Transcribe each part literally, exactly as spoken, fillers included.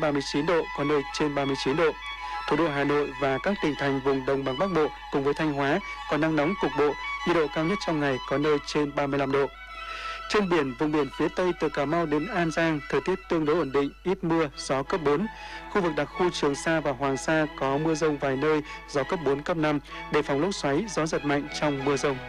ba mươi chín độ, có nơi trên ba mươi chín độ. Thủ đô Hà Nội và các tỉnh thành vùng Đồng bằng Bắc Bộ cùng với Thanh Hóa có nắng nóng cục bộ, nhiệt độ cao nhất trong ngày có nơi trên ba mươi lăm độ. Trên biển, vùng biển phía Tây từ Cà Mau đến An Giang, thời tiết tương đối ổn định, ít mưa, gió cấp bốn. Khu vực đặc khu Trường Sa và Hoàng Sa có mưa rông vài nơi, gió cấp bốn, cấp năm, đề phòng lốc xoáy, gió giật mạnh trong mưa rông.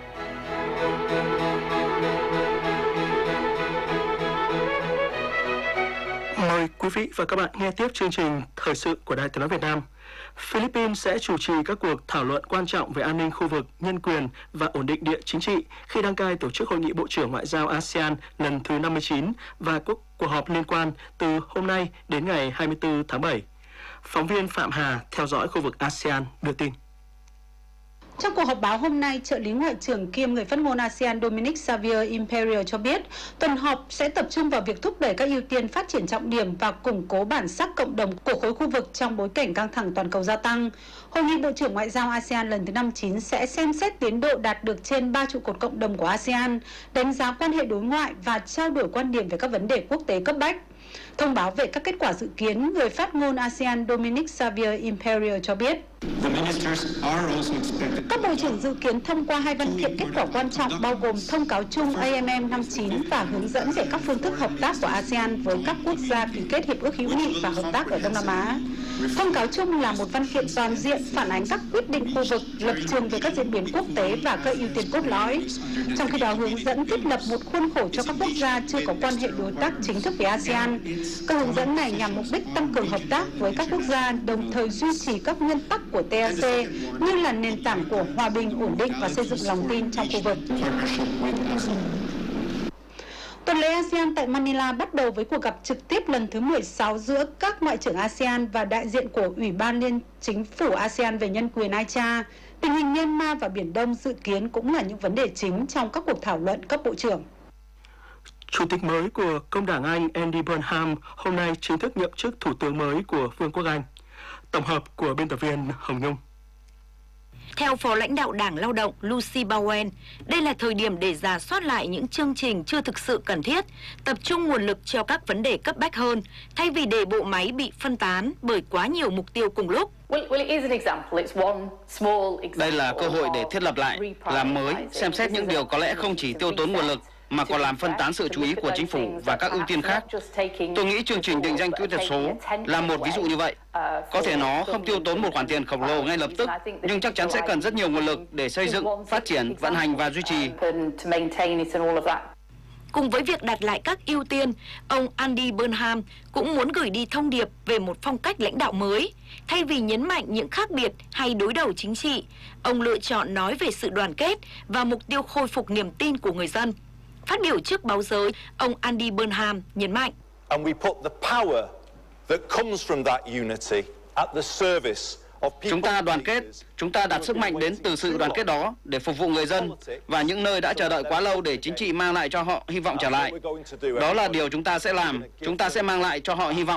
Mời quý vị và các bạn nghe tiếp chương trình thời sự của Đài Tiếng nói Việt Nam. Philippines sẽ chủ trì các cuộc thảo luận quan trọng về an ninh khu vực, nhân quyền và ổn định địa chính trị khi đăng cai tổ chức Hội nghị Bộ trưởng Ngoại giao a sê an lần thứ năm mươi chín và các cuộc họp liên quan từ hôm nay đến ngày hai mươi tư tháng bảy. Phóng viên Phạm Hà theo dõi khu vực a sê an đưa tin. Trong cuộc họp báo hôm nay, trợ lý Ngoại trưởng kiêm người phát ngôn a sê an Dominic Xavier Imperial cho biết, tuần họp sẽ tập trung vào việc thúc đẩy các ưu tiên phát triển trọng điểm và củng cố bản sắc cộng đồng của khối khu vực trong bối cảnh căng thẳng toàn cầu gia tăng. Hội nghị Bộ trưởng Ngoại giao a sê an lần thứ năm mươi chín sẽ xem xét tiến độ đạt được trên ba trụ cột cộng đồng của a sê an, đánh giá quan hệ đối ngoại và trao đổi quan điểm về các vấn đề quốc tế cấp bách. Thông báo về các kết quả dự kiến, người phát ngôn a sê an Dominic Xavier Imperial cho biết, các bộ trưởng dự kiến thông qua hai văn kiện kết quả quan trọng bao gồm thông cáo chung a em em năm mươi chín và hướng dẫn về các phương thức hợp tác của a sê an với các quốc gia ký kết hiệp ước hữu nghị và hợp tác ở Đông Nam Á. Thông cáo chung là một văn kiện toàn diện phản ánh các quyết định khu vực, lập trường về các diễn biến quốc tế và các ưu tiên cốt lõi. Trong khi đó, hướng dẫn thiết lập một khuôn khổ cho các quốc gia chưa có quan hệ đối tác chính thức với a sê an. Các hướng dẫn này nhằm mục đích tăng cường hợp tác với các quốc gia, đồng thời duy trì các nguyên tắc của tê a xê như là nền tảng của hòa bình, ổn định và xây dựng lòng tin trong khu vực. Tuần lễ a sê an tại Manila bắt đầu với cuộc gặp trực tiếp lần thứ mười sáu giữa các ngoại trưởng a sê an và đại diện của Ủy ban Liên Chính phủ a sê an về nhân quyền i chê a. Tình hình Myanmar và Biển Đông dự kiến cũng là những vấn đề chính trong các cuộc thảo luận cấp bộ trưởng. Chủ tịch mới của Công đảng Anh Andy Burnham hôm nay chính thức nhậm chức Thủ tướng mới của Vương quốc Anh. Tổng hợp của biên tập viên Hồng Nhung. Theo Phó lãnh đạo Đảng Lao động Lucy Bowen, đây là thời điểm để rà soát lại những chương trình chưa thực sự cần thiết, tập trung nguồn lực cho các vấn đề cấp bách hơn, thay vì để bộ máy bị phân tán bởi quá nhiều mục tiêu cùng lúc. Đây là cơ hội để thiết lập lại, làm mới, xem xét những điều có lẽ không chỉ tiêu tốn nguồn lực, mà còn làm phân tán sự chú ý của chính phủ và các ưu tiên khác. Tôi nghĩ chương trình định danh kỹ thuật số là một ví dụ như vậy. Có thể nó không tiêu tốn một khoản tiền khổng lồ ngay lập tức, nhưng chắc chắn sẽ cần rất nhiều nguồn lực để xây dựng, phát triển, vận hành và duy trì. Cùng với việc đặt lại các ưu tiên, ông Andy Burnham cũng muốn gửi đi thông điệp về một phong cách lãnh đạo mới. Thay vì nhấn mạnh những khác biệt hay đối đầu chính trị, ông lựa chọn nói về sự đoàn kết và mục tiêu khôi phục niềm tin của người dân. Phát biểu trước báo giới, ông Andy Burnham nhấn mạnh, chúng ta đoàn kết, chúng ta đặt sức mạnh đến từ sự đoàn kết đó để phục vụ người dân và những nơi đã chờ đợi quá lâu để chính trị mang lại cho họ hy vọng trở lại. Đó là điều chúng ta sẽ làm, chúng ta sẽ mang lại cho họ hy vọng.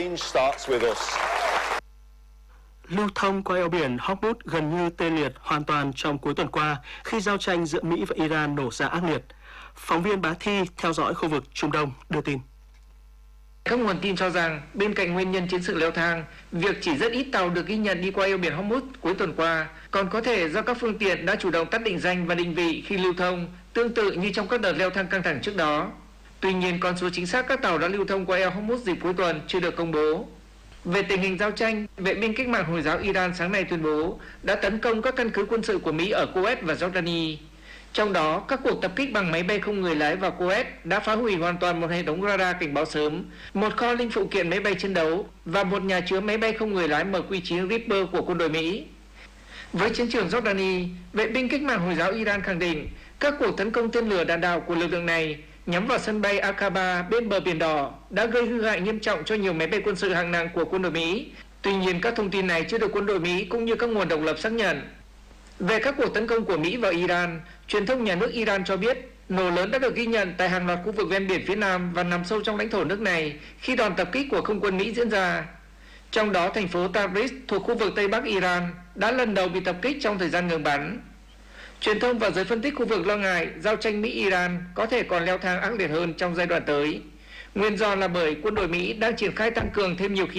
Lưu thông qua eo biển Hormuz gần như tê liệt hoàn toàn trong cuối tuần qua khi giao tranh giữa Mỹ và Iran nổ ra ác liệt. Phóng viên Bá Thi theo dõi khu vực Trung Đông đưa tin. Các nguồn tin cho rằng bên cạnh nguyên nhân chiến sự leo thang, việc chỉ rất ít tàu được ghi nhận đi qua eo biển Hormuz cuối tuần qua còn có thể do các phương tiện đã chủ động tắt định danh và định vị khi lưu thông, tương tự như trong các đợt leo thang căng thẳng trước đó. Tuy nhiên, con số chính xác các tàu đã lưu thông qua eo Hormuz dịp cuối tuần chưa được công bố. Về tình hình giao tranh, vệ binh cách mạng Hồi giáo Iran sáng nay tuyên bố đã tấn công các căn cứ quân sự của Mỹ ở Kuwait và Jordani. Trong đó, các cuộc tập kích bằng máy bay không người lái vào Kuwait đã phá hủy hoàn toàn một hệ thống radar cảnh báo sớm, một kho linh phụ kiện máy bay chiến đấu và một nhà chứa máy bay không người lái M Q chín Reaper của quân đội Mỹ. Với chiến trường Jordani, vệ binh cách mạng Hồi giáo Iran khẳng định các cuộc tấn công tên lửa đạn đạo của lực lượng này nhắm vào sân bay Aqaba bên bờ Biển Đỏ đã gây hư hại nghiêm trọng cho nhiều máy bay quân sự hạng nặng của quân đội Mỹ. Tuy nhiên, các thông tin này chưa được quân đội Mỹ cũng như các nguồn độc lập xác nhận. Về các cuộc tấn công của Mỹ vào Iran, truyền thông nhà nước Iran cho biết nổ lớn đã được ghi nhận tại hàng loạt khu vực ven biển phía Nam và nằm sâu trong lãnh thổ nước này khi đòn tập kích của không quân Mỹ diễn ra. Trong đó, thành phố Tabriz thuộc khu vực Tây Bắc Iran đã lần đầu bị tập kích trong thời gian ngừng bắn. Truyền thông và giới phân tích khu vực lo ngại giao tranh Mỹ-Iran có thể còn leo thang ác liệt hơn trong giai đoạn tới. Nguyên do là bởi quân đội Mỹ đang triển khai tăng cường thêm nhiều khí